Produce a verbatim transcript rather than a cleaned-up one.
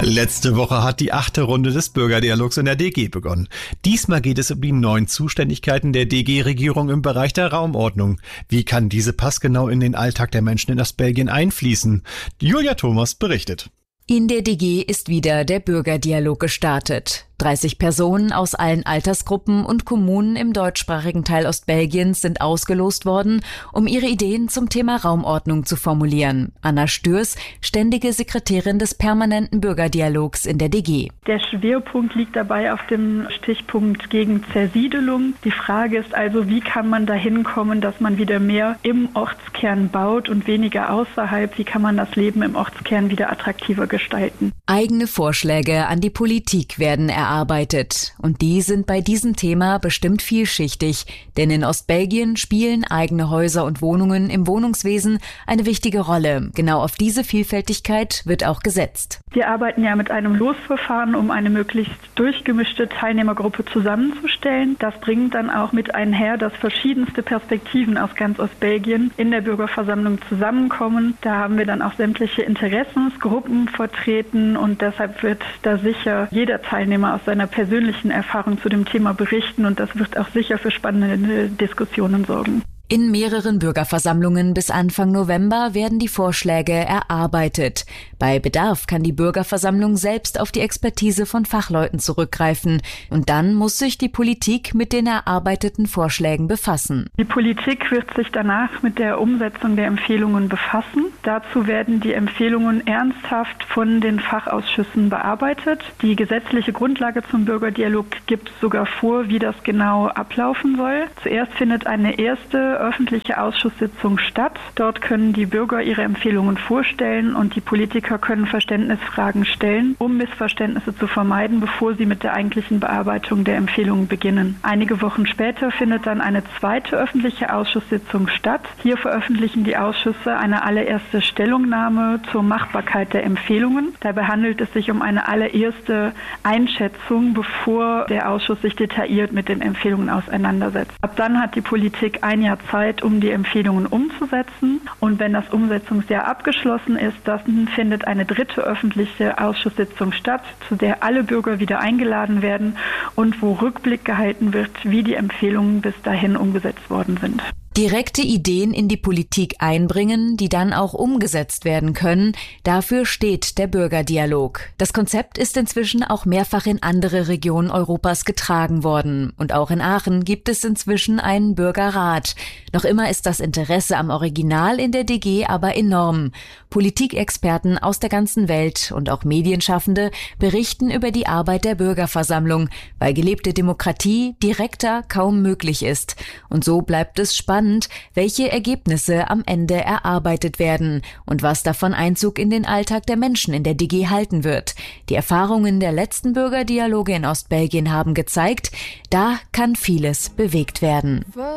Letzte Woche hat die achte Runde des Bürgerdialogs in der D G begonnen. Diesmal geht es um die neuen Zuständigkeiten der D G-Regierung im Bereich der Raumordnung. Wie kann diese passgenau in den Alltag der Menschen in Ostbelgien einfließen? Julia Thomas berichtet. In der D G ist wieder der Bürgerdialog gestartet. dreißig Personen aus allen Altersgruppen und Kommunen im deutschsprachigen Teil Ostbelgiens sind ausgelost worden, um ihre Ideen zum Thema Raumordnung zu formulieren. Anna Stürs, ständige Sekretärin des permanenten Bürgerdialogs in der D G. Der Schwerpunkt liegt dabei auf dem Stichpunkt gegen Zersiedelung. Die Frage ist also, wie kann man dahin kommen, dass man wieder mehr im Ortskern baut und weniger außerhalb? Wie kann man das Leben im Ortskern wieder attraktiver gestalten? Eigene Vorschläge an die Politik werden erarbeitet. Erarbeitet. Und die sind bei diesem Thema bestimmt vielschichtig, denn in Ostbelgien spielen eigene Häuser und Wohnungen im Wohnungswesen eine wichtige Rolle. Genau auf diese Vielfältigkeit wird auch gesetzt. Wir arbeiten ja mit einem Losverfahren, um eine möglichst durchgemischte Teilnehmergruppe zusammenzustellen. Das bringt dann auch mit einher, dass verschiedenste Perspektiven aus ganz Ostbelgien in der Bürgerversammlung zusammenkommen. Da haben wir dann auch sämtliche Interessensgruppen vertreten und deshalb wird da sicher jeder Teilnehmer aus seiner persönlichen Erfahrung zu dem Thema berichten und das wird auch sicher für spannende Diskussionen sorgen. In mehreren Bürgerversammlungen bis Anfang November werden die Vorschläge erarbeitet. Bei Bedarf kann die Bürgerversammlung selbst auf die Expertise von Fachleuten zurückgreifen. Und dann muss sich die Politik mit den erarbeiteten Vorschlägen befassen. Die Politik wird sich danach mit der Umsetzung der Empfehlungen befassen. Dazu werden die Empfehlungen ernsthaft von den Fachausschüssen bearbeitet. Die gesetzliche Grundlage zum Bürgerdialog gibt sogar vor, wie das genau ablaufen soll. Zuerst findet eine erste öffentliche Ausschusssitzung statt. Dort können die Bürger ihre Empfehlungen vorstellen und die Politiker können Verständnisfragen stellen, um Missverständnisse zu vermeiden, bevor sie mit der eigentlichen Bearbeitung der Empfehlungen beginnen. Einige Wochen später findet dann eine zweite öffentliche Ausschusssitzung statt. Hier veröffentlichen die Ausschüsse eine allererste Stellungnahme zur Machbarkeit der Empfehlungen. Dabei handelt es sich um eine allererste Einschätzung, bevor der Ausschuss sich detailliert mit den Empfehlungen auseinandersetzt. Ab dann hat die Politik ein Jahr Zeit, um die Empfehlungen umzusetzen. Und wenn das Umsetzungsjahr abgeschlossen ist, dann findet eine dritte öffentliche Ausschusssitzung statt, zu der alle Bürger wieder eingeladen werden und wo Rückblick gehalten wird, wie die Empfehlungen bis dahin umgesetzt worden sind. Direkte Ideen in die Politik einbringen, die dann auch umgesetzt werden können, dafür steht der Bürgerdialog. Das Konzept ist inzwischen auch mehrfach in andere Regionen Europas getragen worden. Und auch in Aachen gibt es inzwischen einen Bürgerrat. Noch immer ist das Interesse am Original in der D G aber enorm. Politikexperten aus der ganzen Welt und auch Medienschaffende berichten über die Arbeit der Bürgerversammlung, weil gelebte Demokratie direkter kaum möglich ist. Und so bleibt es spannend, welche Ergebnisse am Ende erarbeitet werden und was davon Einzug in den Alltag der Menschen in der D G halten wird. Die Erfahrungen der letzten Bürgerdialoge in Ostbelgien haben gezeigt, da kann vieles bewegt werden.